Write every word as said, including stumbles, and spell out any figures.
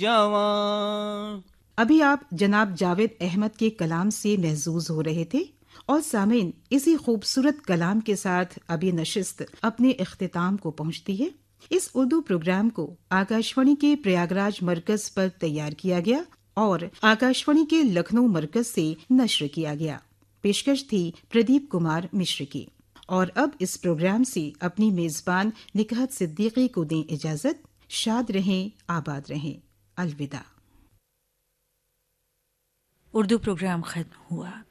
जवां। अभी आप जनाब जावेद अहमद के कलाम से महजूज हो रहे थे और सामीन, इसी खूबसूरत कलाम के साथ अभी नशिस्त अपने इख्तिताम को पहुंचती है। इस उर्दू प्रोग्राम को आकाशवाणी के प्रयागराज मरकज पर तैयार किया गया और आकाशवाणी के लखनऊ मरकज से नश्र किया गया। पेशकश थी प्रदीप कुमार मिश्र की। और अब इस प्रोग्राम से अपनी मेजबान निकहत सिद्दीकी को दें इजाजत। शाद रहें, आबाद रहें। अलविदा। उर्दू प्रोग्राम खत्म हुआ।